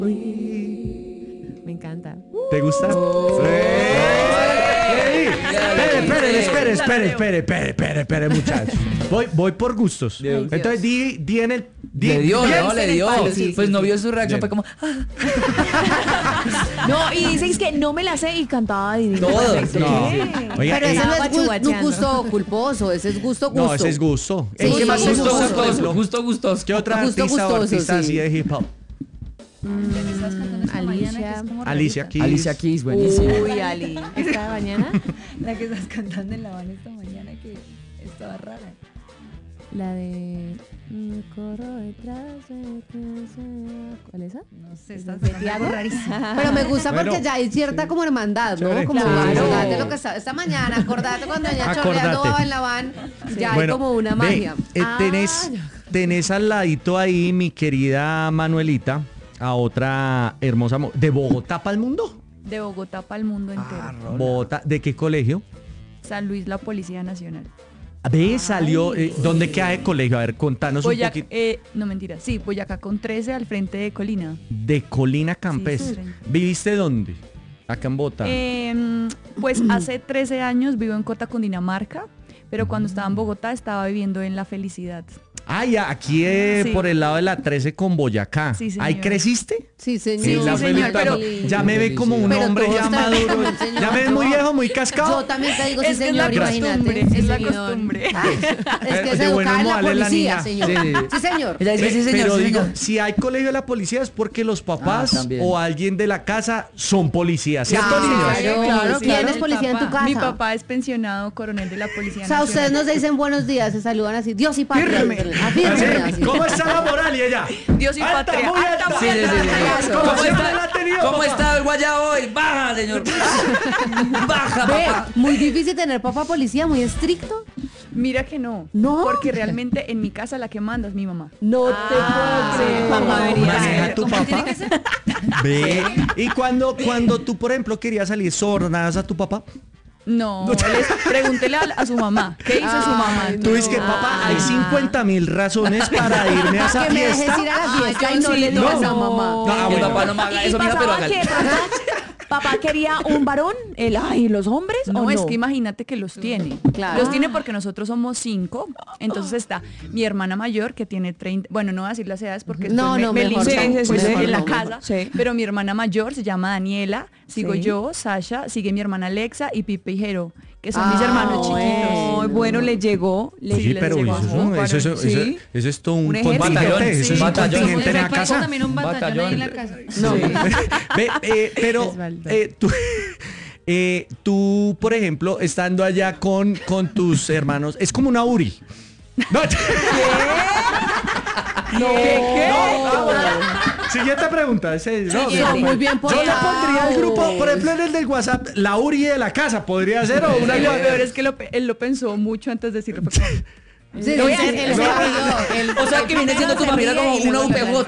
Me encanta. ¿Te gusta? Espere, muchachos. Voy por gustos. Entonces di en el... Le dio. Sí, pues sí, no sí. vio su reacción, fue como... No, y dices que no me la sé y cantaba divino. Todo. Perfecto. No. ¿Qué? Oiga, Pero ese no Estaba es un guacheando. gusto culposo, ese es gusto. No, ese es gusto. Sí, ¿En qué más gusto, gusto? gusto, Por ejemplo, gustos. ¿Qué otra Gusto artista o gustoso, artista sí. así de hip hop? Alicia. Alicia Keys. Alicia Keys, buenísimo. Uy, Ali. ¿Esta mañana? La que estás cantando en La Habana esta mañana que estaba rara. La de... corro detrás de que sea... ¿Cuál es esa? No sé, estás ¿De cantando Tiago? algo rarísimo. Pero me gusta porque Bueno, ya hay cierta como hermandad, ¿no? Chévere. Como Claro. acordate lo que estaba esta mañana, acordate cuando ya chorreando Acordate. en la van, ya hay Bueno, como una ve, magia. tenés al ladito ahí, mi querida Manuelita, a otra hermosa... ¿De Bogotá para el mundo? De Bogotá para el mundo entero. Bogotá. ¿De qué colegio? San Luis, la Policía Nacional. Ve, salió... ¿Dónde queda el colegio? A ver, contanos un Boyac- poquito. no, mentira. Sí, Boyacá con 13 al frente de Colina. De Colina Campestre. Sí, sí. ¿Viviste dónde? Acá en Bogotá. Pues hace 13 años vivo en Cota, Cundinamarca, pero cuando estaba en Bogotá estaba viviendo en La Felicidad. Ay, aquí Sí. por el lado de la 13 con Boyacá. Sí, señor. ¿Ahí creciste? Sí, señor. Sí, La señor, pero- Ya me ve como un Pero hombre todos ya también, maduro. señor. Ya me ves muy viejo, muy cascado. Yo también te digo, sí, Es que es la señor, costumbre, imagínate. es la señor. costumbre. Es que es De buenos educada en la modales la policía, niña. señor. Sí. Sí, señor. Ella dice, sí, señor, Pero sí, digo, señor. si hay colegio de la policía es porque los papás también. o alguien de la casa son policías, ¿cierto, Claro, niños? claro. ¿Quién claro. es policía en tu casa? Mi papá es pensionado coronel de la Policía O sea, ustedes Nacional. nos dicen buenos días, se saludan así, Dios y patria. Firme. Afírmeme, Así, así. ¿cómo está la moral y ella? Dios y Alta, patria. muy Alta, alta. muy Sí, sí, alta. sí, sí. ¿Cómo ¿Cómo siempre está? la ha tenido, ¿Cómo papá? está el guayabo hoy? Baja, señor. Baja, Ve, papá. muy difícil tener papá policía, muy estricto. Mira que no. ¿No? Porque realmente en mi casa la que manda es mi mamá. No te puedo creer. Papá debería Maneja ser. tu papá. Ve. Y cuando tú, por ejemplo, querías salir sobornadas a tu papá, No, pregúntele a su mamá. ¿Qué dice su mamá? Ay, tú dices que papá, hay 50.000 razones para irme a esa Que me dejes fiesta. ir a la fiesta Ay, y no sí, le digas no. a mamá. No, Y el bueno. papá no me haga ¿Y eso, mija, pero pasaba hágale. que papá quería un varón? ¿Los hombres No, o no? es que imagínate que los tiene. Claro. Los tiene porque nosotros somos 5. Entonces está mi hermana mayor que tiene 30. Bueno, no voy a decir las edades porque No, después no, me mejor linchan, no. pues, Mejor en la no, casa. mejor. Sí. Pero mi hermana mayor se llama Daniela, sigo Sí. yo, Sasha, sigue mi hermana Alexa y Pipe y Jero, que son mis Ah, hermanos Ay, chiquitos. bueno, le llegó. Sí, Sí, les pero llegó. Sí. eso es todo un Un ejército. contingente. Eso es un Batallón. contingente en la Somos casa. también un batallón ahí en la casa. No. Pero Osvaldo. tú, por ejemplo, estando allá con tus hermanos, es como una URI. No. Siguiente pregunta. Son muy bien Yo le portados. pondría el grupo, por ejemplo, en el del WhatsApp, la URI de la casa, podría ser, o una Y lo peor es que él lo pensó mucho antes de decirlo. Fue como, Sí, Lo voy a sí, hacer, él se rió. O sea que viene siendo tu familia como una UPJ.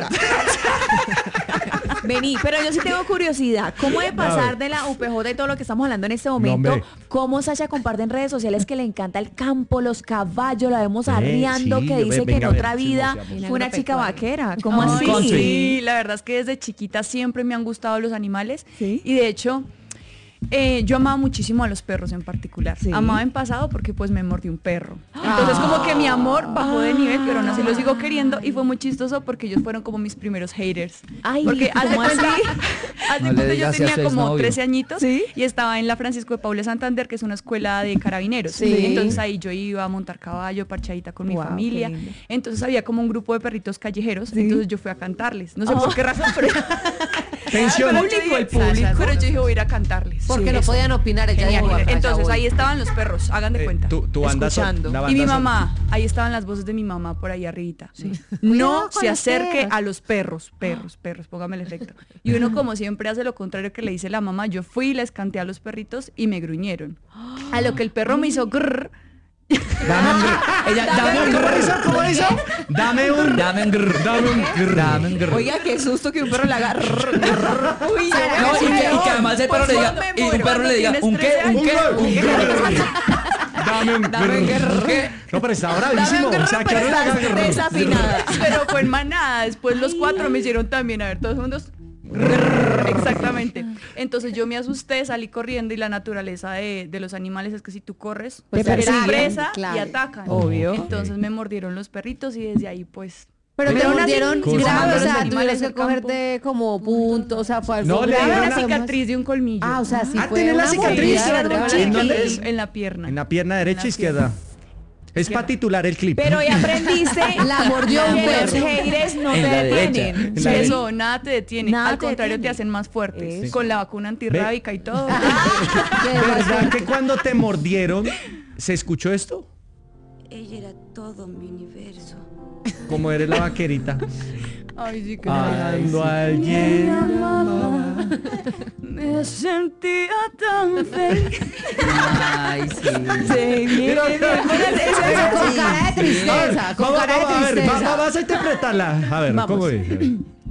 Vení, pero yo sí tengo curiosidad. ¿Cómo de pasar de la UPJ y todo lo que estamos hablando en este momento? hombre. ¿Cómo Sasha comparte en redes sociales que le encanta el campo, los caballos, la vemos Ve, arriando, sí, que dice que venga, en otra sí, vida emocionamos. fue una chica vaquera? ¿Cómo Ay, así? country. Sí, la verdad es que desde chiquita siempre me han gustado los animales. Sí. Y de hecho, yo amaba muchísimo a los perros en particular. Sí. Amaba en pasado porque pues me mordió un perro. Entonces como que mi amor bajó de nivel, pero aún así lo sigo queriendo. Y fue muy chistoso porque ellos fueron como mis primeros haters. Ay, porque haz de ¿cómo así? cuenta, haz de No le cuenta, yo digas eso a tenía su como exnovio. 13 añitos Sí. y estaba en la Francisco de Paula Santander, que es una escuela de carabineros. Sí. Entonces ahí yo iba a montar caballo, parchadita con mi Guau, familia. qué lindo. Entonces había como un grupo de perritos callejeros. Sí. Entonces yo fui a cantarles. No sé por qué razón, pero Pensión. pero yo dije, pero yo dije, voy a ir a cantarles. Porque no Eso. podían opinar, ella Tenía dijo, que ir. "Allá Entonces voy". ahí estaban los perros, hagan de cuenta. Tu banda Escuchando. la Y banda mi son- mamá, ahí estaban las voces de mi mamá por ahí arribita. Cuidado No con se los acerque perros. a los perros, póngame el efecto. Y uno como siempre hace lo contrario que le dice la mamá. Yo fui y les canté a los perritos y me gruñeron. A lo que el perro me hizo grrr. Dame un grr. Ella, dame un ¿Cómo grr. hizo? ¿Cómo hizo? Dame un... Dame un grr. Dame un grr. Dame un grr. Oiga, qué susto que un perro le haga. Uy, No, y que además el perro le diga, y un perro le diga, ¿un qué? ¿Un qué? ¿Un qué? Dame un grr. ¿Qué? No, pero está bravísimo. O sea, que no le haga grr. desafinada. Pero fue en manada. Después los 4 me hicieron también. A ver, todos juntos. Exactamente. Entonces yo me asusté, salí corriendo y la naturaleza de los animales es que si tú corres, Pues eres persiguen, presa claro. y atacan. Obvio. Entonces me mordieron los perritos y desde ahí pues... Pero te aún así, mordieron sí, grave, o sea, animales tuvieron que del campo. cogerte como punto, o sea, fue algo No, le grave. dieron Una cicatriz de un colmillo. Ah, o sea, sí Ah, fue ¿tenés la una cicatriz? mordida, Sí, ¿verdad? ¿En dónde es? En la pierna. En la pierna derecha o izquierda. Es para titular el clip. Pero ya aprendiste La mordió un que los perro. haters no En te la derecha. detienen. En la Sí, derecha. eso, nada te detiene. Nada Al te contrario, detiene. te hacen más fuerte. Eso. Con la vacuna antirrábica y todo. ¿Verdad que cuando te mordieron se escuchó esto? Ella era todo mi universo. Como eres la vaquerita. Ay, sí, que Cuando alguien me sentía tan feliz. Ay, sí. Pero con cara de tristeza, con cara de tristeza. Vas a interpretarla. A ver, Vamos. ¿cómo es?